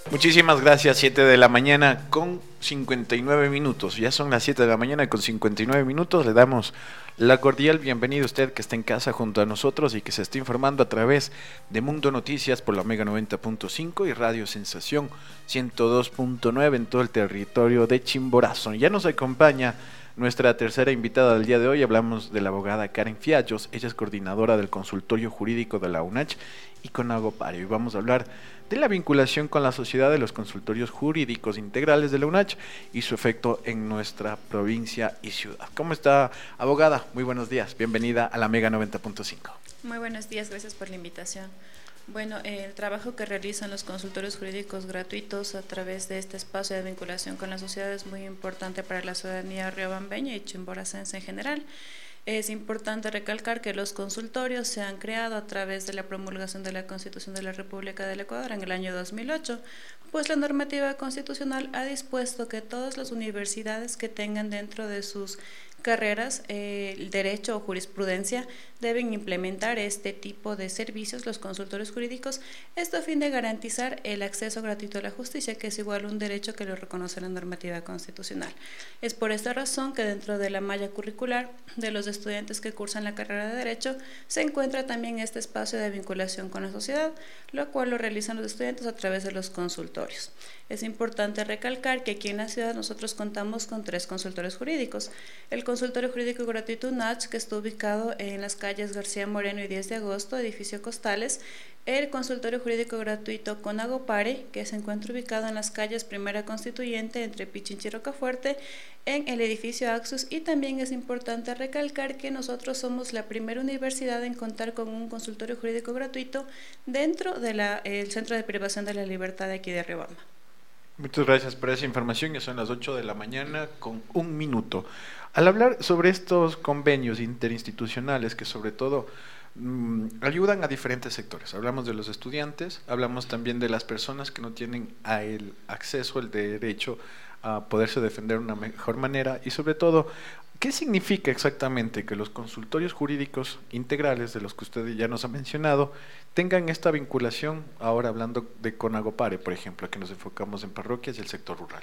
Muchísimas gracias, 7 de la mañana con 59 minutos. Ya son las 7 de la mañana con 59 minutos. Le damos la cordial bienvenida a usted que está en casa junto a nosotros y que se está informando a través de Mundo Noticias por la Mega 90.5 y Radio Sensación 102.9 en todo el territorio de Chimborazo. Ya nos acompaña nuestra tercera invitada del día de hoy. Hablamos de la abogada Karen Fiallos. Ella es coordinadora del consultorio jurídico de la UNACH y CONAGOPARE. Y vamos a hablar de la vinculación con la sociedad de los consultorios jurídicos integrales de la UNACH y su efecto en nuestra provincia y ciudad. ¿Cómo está, abogada? Muy buenos días. Bienvenida a la Mega 90.5. Muy buenos días, gracias por la invitación. Bueno, el trabajo que realizan los consultorios jurídicos gratuitos a través de este espacio de vinculación con la sociedad es muy importante para la ciudadanía riobambeña y chimboracense en general. Es importante recalcar que los consultorios se han creado a través de la promulgación de la Constitución de la República del Ecuador en el año 2008, pues la normativa constitucional ha dispuesto que todas las universidades que tengan dentro de sus carreras el derecho o jurisprudencia deben implementar este tipo de servicios, los consultorios jurídicos, esto a fin de garantizar el acceso gratuito a la justicia, que es igual un derecho que lo reconoce la normativa constitucional. Es por esta razón que dentro de la malla curricular de los estudiantes que cursan la carrera de Derecho se encuentra también este espacio de vinculación con la sociedad, lo cual lo realizan los estudiantes a través de los consultorios. Es importante recalcar que aquí en la ciudad nosotros contamos con 3 consultorios jurídicos. El consultorio jurídico gratuito UNACH, que está ubicado en las calles García Moreno y 10 de agosto, edificio Costales. El consultorio jurídico gratuito CONAGOPARE, que se encuentra ubicado en las calles Primera Constituyente entre Pichincha y Rocafuerte, en el edificio Axus. Y también es importante recalcar que nosotros somos la primera universidad en contar con un consultorio jurídico gratuito dentro del Centro de Privación de la Libertad de aquí de Riobamba. Muchas gracias por esa información. Ya son las 8 de la mañana con 1 minuto. Al hablar sobre estos convenios interinstitucionales que sobre todo ayudan a diferentes sectores, hablamos de los estudiantes, hablamos también de las personas que no tienen el acceso, el derecho a poderse defender de una mejor manera y sobre todo, ¿qué significa exactamente que los consultorios jurídicos integrales de los que usted ya nos ha mencionado tengan esta vinculación, ahora hablando de CONAGOPARE, por ejemplo, que nos enfocamos en parroquias y el sector rural?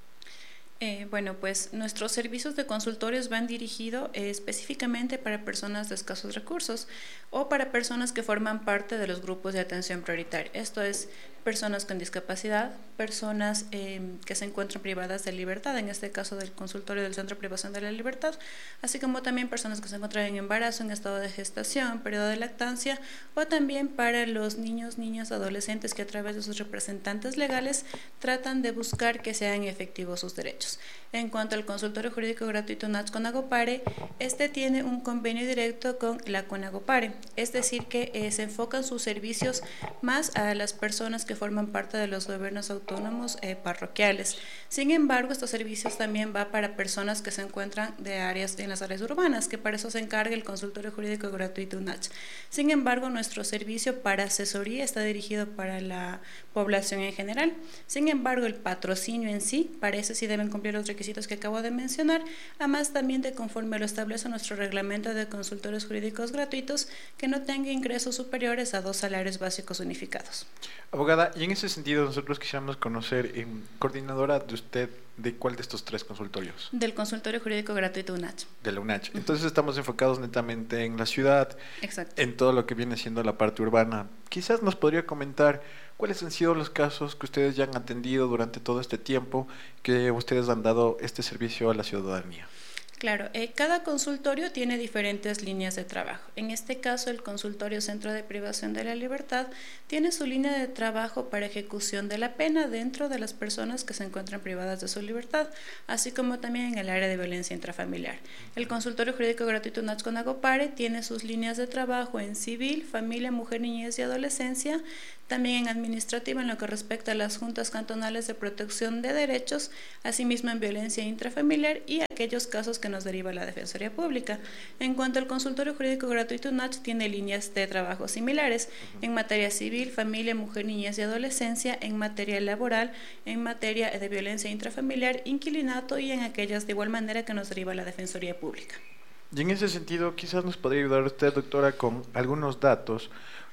Bueno, pues nuestros servicios de consultorios van dirigidos específicamente para personas de escasos recursos o para personas que forman parte de los grupos de atención prioritaria. Esto es personas con discapacidad, personas que se encuentran privadas de libertad, en este caso del consultorio del Centro de Privación de la Libertad, así como también personas que se encuentran en embarazo, en estado de gestación, periodo de lactancia, o también para los niños, niñas, adolescentes que a través de sus representantes legales tratan de buscar que sean efectivos sus derechos. En cuanto al consultorio jurídico gratuito UNACH CONAGOPARE, este tiene un convenio directo con la CONAGOPARE, es decir que se enfocan sus servicios más a las personas que forman parte de los gobiernos autónomos parroquiales. Sin embargo, estos servicios también va para personas que se encuentran en las áreas urbanas, que para eso se encarga el consultorio jurídico gratuito UNACH. Sin embargo, nuestro servicio para asesoría está dirigido para la población en general. Sin embargo, el patrocinio en sí, para eso sí deben cumplir los requisitos que acabo de mencionar, además también de conforme lo establece nuestro reglamento de consultorios jurídicos gratuitos, que no tenga ingresos superiores a 2 salarios básicos unificados. Abogada, y en ese sentido nosotros quisiéramos conocer, coordinadora de usted, ¿de cuál de estos 3 consultorios? Del consultorio jurídico gratuito UNACH. De la UNACH. Entonces estamos enfocados netamente en la ciudad, exacto, en todo lo que viene siendo la parte urbana. Quizás nos podría comentar cuáles han sido los casos que ustedes ya han atendido durante todo este tiempo que ustedes han dado este servicio a la ciudadanía. Claro, cada consultorio tiene diferentes líneas de trabajo. En este caso, el consultorio Centro de Privación de la Libertad tiene su línea de trabajo para ejecución de la pena dentro de las personas que se encuentran privadas de su libertad, así como también en el área de violencia intrafamiliar. El consultorio jurídico gratuito UNACH CONAGOPARE tiene sus líneas de trabajo en civil, familia, mujer, niñez y adolescencia, también en administrativa en lo que respecta a las juntas cantonales de protección de derechos, asimismo en violencia intrafamiliar y aquellos casos que nos deriva la Defensoría Pública. En cuanto al consultorio jurídico gratuito UNACH, tiene líneas de trabajo similares en materia civil, familia, mujer, niñez y adolescencia, en materia laboral, en materia de violencia intrafamiliar, inquilinato y en aquellas de igual manera que nos deriva la Defensoría Pública. Y en ese sentido, quizás nos podría ayudar usted, doctora, con algunos datos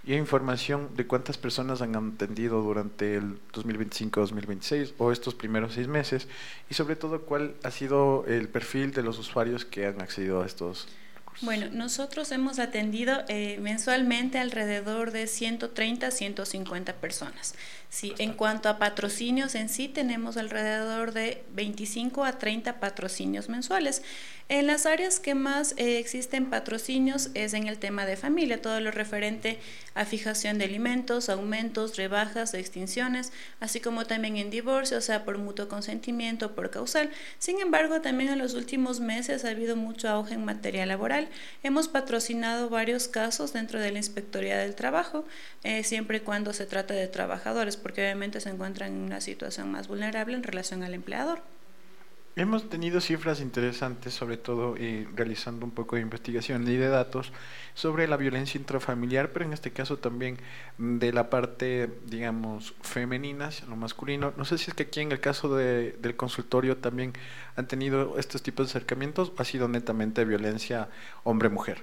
¿Y hay información de cuántas personas han atendido durante el 2025-2026 o estos primeros 6 meses? Y sobre todo, ¿cuál ha sido el perfil de los usuarios que han accedido a estos recursos? Bueno, nosotros hemos atendido mensualmente alrededor de 130 a 150 personas. Sí, en cuanto a patrocinios en sí, tenemos alrededor de 25 a 30 patrocinios mensuales. En las áreas que más existen patrocinios es en el tema de familia, todo lo referente a fijación de alimentos, aumentos, rebajas, extinciones, así como también en divorcio, o sea, por mutuo consentimiento, por causal. Sin embargo, también en los últimos meses ha habido mucho auge en materia laboral. Hemos patrocinado varios casos dentro de la Inspectoría del Trabajo, siempre y cuando se trata de trabajadores, porque obviamente se encuentran en una situación más vulnerable en relación al empleador. Hemos tenido cifras interesantes, sobre todo realizando un poco de investigación y de datos sobre la violencia intrafamiliar, pero en este caso también de la parte, digamos, femenina hacia lo masculino. No sé si es que aquí en el caso del consultorio también han tenido estos tipos de acercamientos o ha sido netamente violencia hombre-mujer.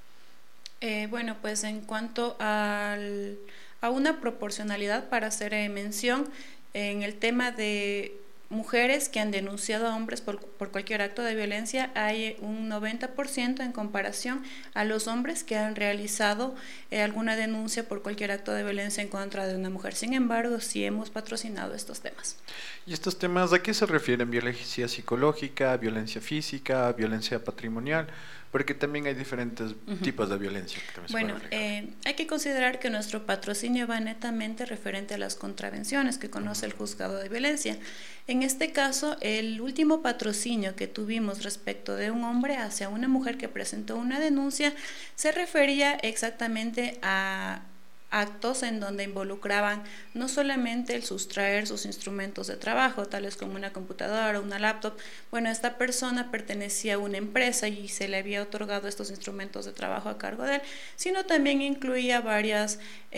Bueno, pues en cuanto a una proporcionalidad para hacer mención, en el tema de mujeres que han denunciado a hombres por cualquier acto de violencia, hay un 90% en comparación a los hombres que han realizado alguna denuncia por cualquier acto de violencia en contra de una mujer. Sin embargo, sí hemos patrocinado estos temas. ¿Y estos temas a qué se refieren? ¿Violencia psicológica, violencia física, violencia patrimonial? Porque también hay diferentes tipos de violencia que también bueno, se pueden hay que considerar que nuestro patrocinio va netamente referente a las contravenciones que conoce el juzgado de violencia. En este caso, el último patrocinio que tuvimos respecto de un hombre hacia una mujer que presentó una denuncia se refería exactamente a actos en donde involucraban no solamente el sustraer sus instrumentos de trabajo, tales como una computadora o una laptop. Bueno, esta persona pertenecía a una empresa y se le había otorgado estos instrumentos de trabajo a cargo de él, sino también incluía varias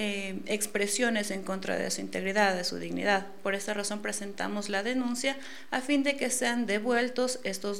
expresiones en contra de su integridad, de su dignidad. Por esta razón presentamos la denuncia a fin de que sean devueltos estos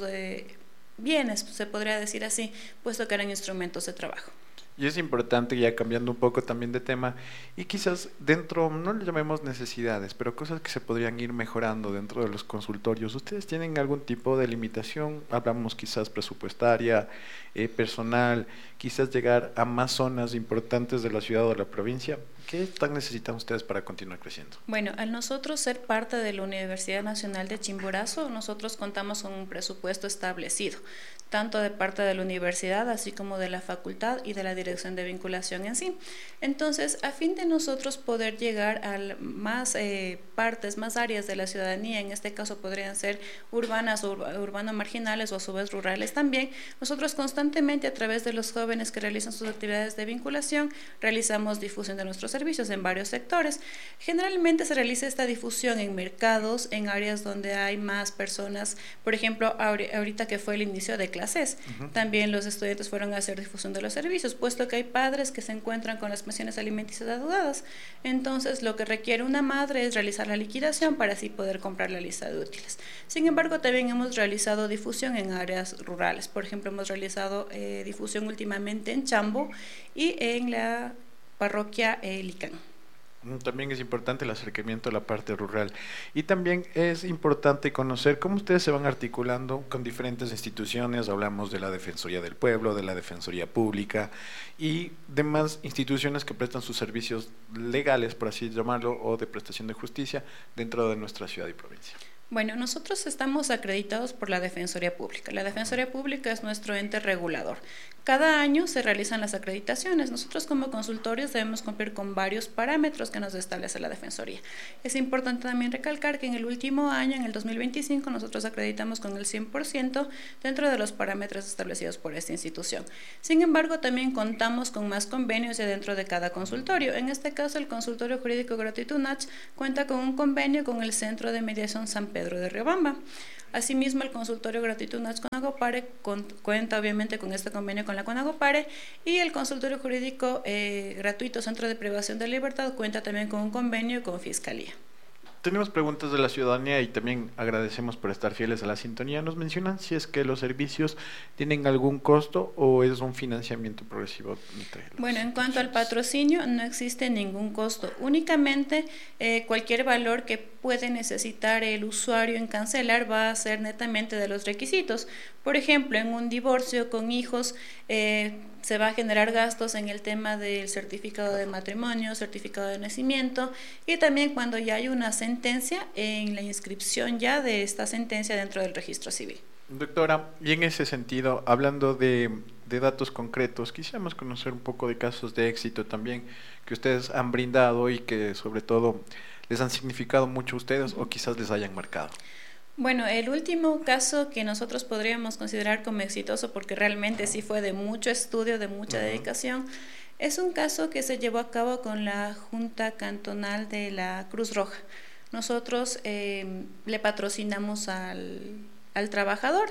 bienes, se podría decir así, puesto que eran instrumentos de trabajo. Y es importante, ya cambiando un poco también de tema, y quizás dentro, no le llamemos necesidades, pero cosas que se podrían ir mejorando dentro de los consultorios. ¿Ustedes tienen algún tipo de limitación? Hablamos quizás presupuestaria, personal, quizás llegar a más zonas importantes de la ciudad o de la provincia. ¿Qué están necesitando ustedes para continuar creciendo? Bueno, al nosotros ser parte de la Universidad Nacional de Chimborazo, nosotros contamos con un presupuesto establecido, tanto de parte de la universidad, así como de la facultad y de la dirección de vinculación en sí. Entonces, a fin de nosotros poder llegar a más partes, más áreas de la ciudadanía, en este caso podrían ser urbanas o urbano-marginales o a su vez rurales también, nosotros constantemente a través de los jóvenes que realizan sus actividades de vinculación, realizamos difusión de nuestros servicios en varios sectores. Generalmente se realiza esta difusión en mercados, en áreas donde hay más personas, por ejemplo, ahorita que fue el inicio de clases, también los estudiantes fueron a hacer difusión de los servicios, puesto que hay padres que se encuentran con las pensiones alimenticias adeudadas. Entonces, lo que requiere una madre es realizar la liquidación para así poder comprar la lista de útiles. Sin embargo, también hemos realizado difusión en áreas rurales. Por ejemplo, hemos realizado difusión últimamente en Chambo y en la parroquia Licán. También es importante el acercamiento a la parte rural y también es importante conocer cómo ustedes se van articulando con diferentes instituciones. Hablamos de la Defensoría del Pueblo, de la Defensoría Pública y demás instituciones que prestan sus servicios legales, por así llamarlo, o de prestación de justicia dentro de nuestra ciudad y provincia. Bueno, nosotros estamos acreditados por la Defensoría Pública. La Defensoría Pública es nuestro ente regulador. Cada año se realizan las acreditaciones. Nosotros como consultorios debemos cumplir con varios parámetros que nos establece la Defensoría. Es importante también recalcar que en el último año, en el 2025, nosotros acreditamos con el 100% dentro de los parámetros establecidos por esta institución. Sin embargo, también contamos con más convenios ya dentro de cada consultorio. En este caso, el Consultorio Jurídico Gratuito UNACH cuenta con un convenio con el Centro de Mediación San Pedro de Riobamba. Asimismo, el consultorio gratuito UNACH CONAGOPARE cuenta obviamente con este convenio con la CONAGOPARE y el consultorio jurídico gratuito Centro de Privación de Libertad cuenta también con un convenio con Fiscalía. Tenemos preguntas de la ciudadanía y también agradecemos por estar fieles a la sintonía. Nos mencionan si es que los servicios tienen algún costo o es un financiamiento progresivo entre los Bueno, en cuanto al servicios. patrocinio, no existe ningún costo. Únicamente cualquier valor que puede necesitar el usuario en cancelar va a ser netamente de los requisitos. Por ejemplo, en un divorcio con hijos se va a generar gastos en el tema del certificado de matrimonio, certificado de nacimiento y también cuando ya hay una sentencia en la inscripción ya de esta sentencia dentro del registro civil. Doctora, y en ese sentido, hablando de datos concretos, quisiéramos conocer un poco de casos de éxito también que ustedes han brindado y que sobre todo les han significado mucho a ustedes o quizás les hayan marcado. Bueno, el último caso que nosotros podríamos considerar como exitoso, porque realmente sí fue de mucho estudio, de mucha dedicación, es un caso que se llevó a cabo con la Junta Cantonal de la Cruz Roja. Nosotros le patrocinamos al trabajador.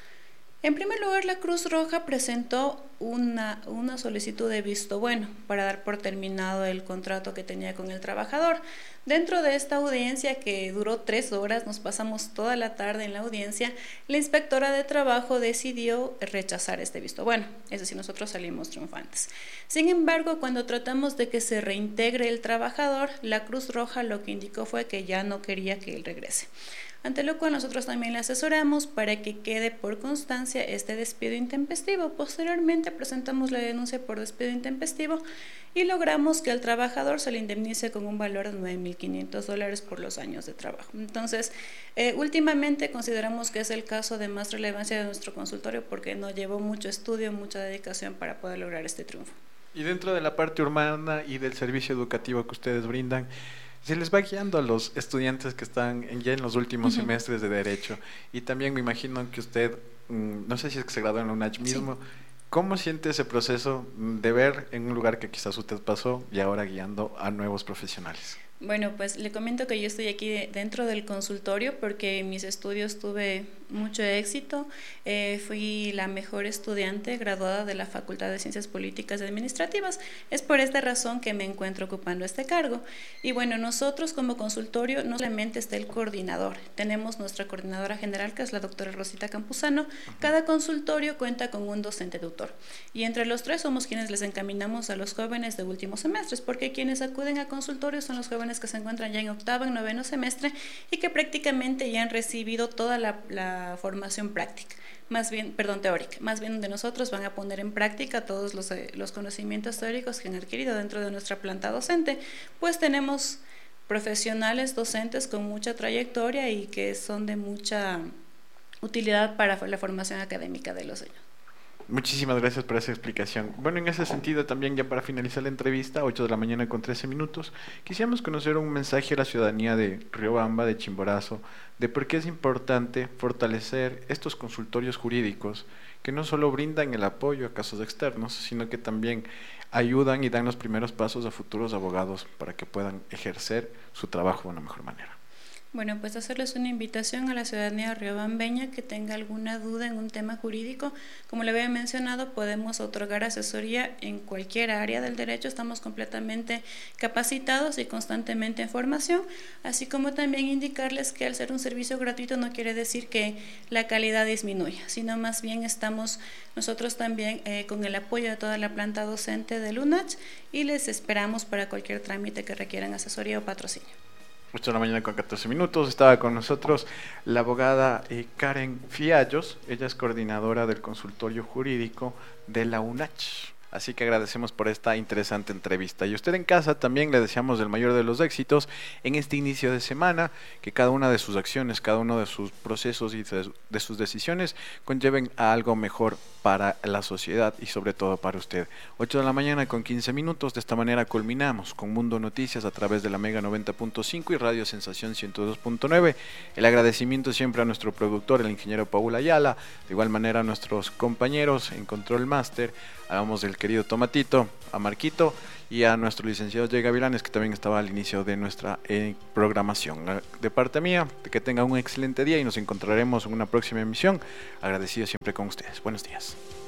En primer lugar, la Cruz Roja presentó una solicitud de visto bueno para dar por terminado el contrato que tenía con el trabajador. Dentro de esta audiencia, que duró 3 horas, nos pasamos toda la tarde en la audiencia, la inspectora de trabajo decidió rechazar este visto bueno. Es decir, nosotros salimos triunfantes. Sin embargo, cuando tratamos de que se reintegre el trabajador, la Cruz Roja lo que indicó fue que ya no quería que él regrese. Ante lo cual nosotros también le asesoramos para que quede por constancia este despido intempestivo. Posteriormente presentamos la denuncia por despido intempestivo y logramos que al trabajador se le indemnice con un valor de $9,500 por los años de trabajo. Entonces, últimamente consideramos que es el caso de más relevancia de nuestro consultorio porque nos llevó mucho estudio, mucha dedicación para poder lograr este triunfo. Y dentro de la parte urbana y del servicio educativo que ustedes brindan, se les va guiando a los estudiantes que están ya en los últimos semestres de Derecho. Y también me imagino que usted, no sé si es que se graduó en la UNACH mismo, sí. ¿Cómo siente ese proceso de ver en un lugar que quizás usted pasó y ahora guiando a nuevos profesionales? Bueno, pues le comento que yo estoy aquí dentro del consultorio porque en mis estudios tuve mucho éxito. Fui la mejor estudiante graduada de la Facultad de Ciencias Políticas y Administrativas. Es por esta razón que me encuentro ocupando este cargo. Y bueno, nosotros como consultorio no solamente está el coordinador, tenemos nuestra coordinadora general que es la doctora Rosita Campuzano. Cada consultorio cuenta con un docente tutor y entre los tres somos quienes les encaminamos a los jóvenes de últimos semestres, porque quienes acuden a consultorios son los jóvenes que se encuentran ya en octavo, en noveno semestre y que prácticamente ya han recibido toda la formación práctica, teórica, más bien donde nosotros van a poner en práctica todos los conocimientos teóricos que han adquirido dentro de nuestra planta docente. Pues tenemos profesionales docentes con mucha trayectoria y que son de mucha utilidad para la formación académica de los niños. Muchísimas gracias por esa explicación. Bueno, en ese sentido también ya para finalizar la entrevista, 8 de la mañana con 13 minutos, quisiéramos conocer un mensaje a la ciudadanía de Riobamba, de Chimborazo, de por qué es importante fortalecer estos consultorios jurídicos que no solo brindan el apoyo a casos externos, sino que también ayudan y dan los primeros pasos a futuros abogados para que puedan ejercer su trabajo de una mejor manera. Bueno, pues hacerles una invitación a la ciudadanía riobambeña que tenga alguna duda en un tema jurídico. Como le había mencionado, podemos otorgar asesoría en cualquier área del derecho, estamos completamente capacitados y constantemente en formación, así como también indicarles que al ser un servicio gratuito no quiere decir que la calidad disminuya, sino más bien estamos nosotros también con el apoyo de toda la planta docente del UNACH y les esperamos para cualquier trámite que requieran asesoría o patrocinio. 8 de la mañana con 14 minutos, estaba con nosotros la abogada Karen Fiallos, ella es coordinadora del consultorio jurídico de la UNACH. Así que agradecemos por esta interesante entrevista. Y a usted en casa también le deseamos el mayor de los éxitos en este inicio de semana, que cada una de sus acciones, cada uno de sus procesos y de sus decisiones conlleven a algo mejor para la sociedad y sobre todo para usted. 8 de la mañana con 15 minutos, de esta manera culminamos con Mundo Noticias a través de la Mega 90.5 y Radio Sensación 102.9. El agradecimiento siempre a nuestro productor, el ingeniero Paul Ayala, de igual manera a nuestros compañeros en Control Master, hablamos del querido Tomatito, a Marquito y a nuestro licenciado Jay Gavilanes, que también estaba al inicio de nuestra programación. De parte mía, que tenga un excelente día y nos encontraremos en una próxima emisión. Agradecido siempre con ustedes. Buenos días.